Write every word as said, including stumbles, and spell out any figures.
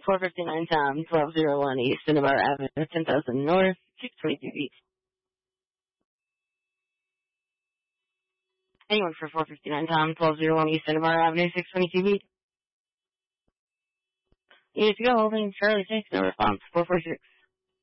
four fifty-nine Tom, twelve oh one East Cinnabar Avenue, ten thousand North, six twenty-two feet. Anyone for four fifty-nine Tom, twelve oh one East Cinnabar Avenue, six twenty-two feet. Unit to go, holding Charlie six, no response, four four six.